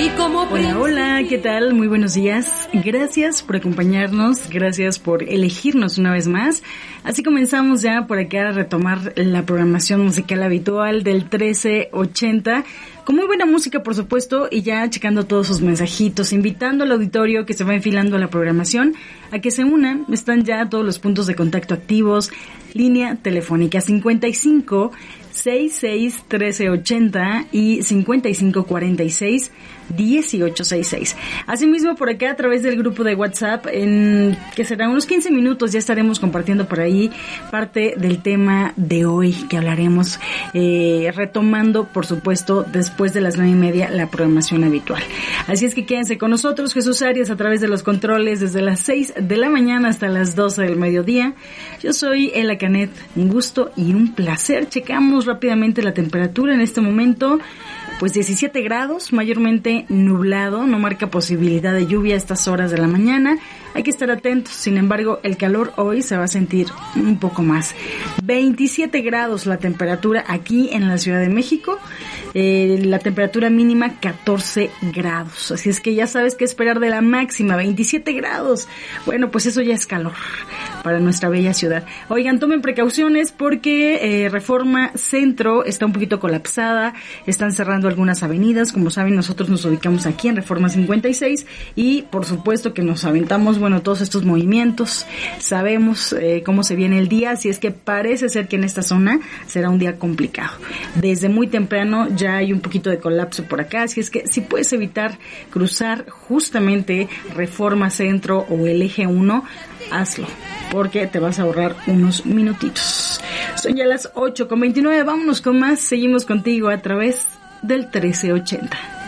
Hola, hola, ¿qué tal? Muy buenos días. Gracias por acompañarnos, gracias por elegirnos una vez más. Así comenzamos ya por acá a retomar la programación musical habitual del 1380, con muy buena música, por supuesto, y ya checando todos sus mensajitos, invitando al auditorio que se va enfilando a la programación a que se unan. Están ya todos los puntos de contacto activos, línea telefónica 55 66 1380 y 55 46 1866. Asimismo, por acá a través del grupo de WhatsApp, en que serán unos 15 minutos, ya estaremos compartiendo por ahí parte del tema de hoy que hablaremos, retomando, por supuesto, después de las 9:30 la programación habitual. Así es que quédense con nosotros, Jesús Arias, a través de los controles desde las 6 de la mañana hasta las 12 del mediodía. Yo soy Ela Canet, un gusto y un placer. Checamos rápidamente la temperatura en este momento. Pues 17 grados, mayormente nublado, no marca posibilidad de lluvia a estas horas de la mañana. Hay que estar atentos, sin embargo, el calor hoy se va a sentir un poco más. 27 grados la temperatura aquí en la Ciudad de México, la temperatura mínima 14 grados. Así es que ya sabes qué esperar de la máxima, 27 grados. Bueno, pues eso ya es calor para nuestra bella ciudad. Oigan, tomen precauciones porque Reforma Centro está un poquito colapsada, están cerrando algunas avenidas. Como saben, nosotros nos ubicamos aquí en Reforma 56 y por supuesto que nos aventamos, bueno, todos estos movimientos. Sabemos cómo se viene el día, así es que parece ser que en esta zona será un día complicado. Desde muy temprano ya hay un poquito de colapso por acá, así es que si puedes evitar cruzar justamente Reforma Centro o el Eje 1, hazlo, porque te vas a ahorrar unos minutitos. Son ya las 8:29, vámonos con más, seguimos contigo a través del 1380.